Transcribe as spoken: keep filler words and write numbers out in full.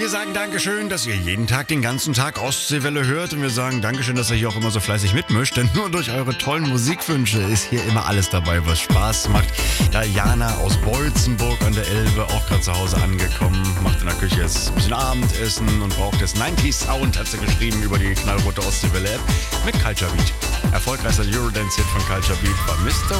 Wir sagen Dankeschön, dass ihr jeden Tag, den ganzen Tag Ostseewelle hört. Und wir sagen Dankeschön, dass ihr hier auch immer so fleißig mitmischt. Denn nur durch eure tollen Musikwünsche ist hier immer alles dabei, was Spaß macht. Diana aus Beutzenburg an der Elbe, auch gerade zu Hause angekommen. Macht in der Küche jetzt ein bisschen Abendessen und braucht jetzt neunzig Sound, hat sie geschrieben über die knallrote Ostseewelle-App mit Culture Beat. Erfolgreichster Eurodance-Hit von Culture Beat war Mister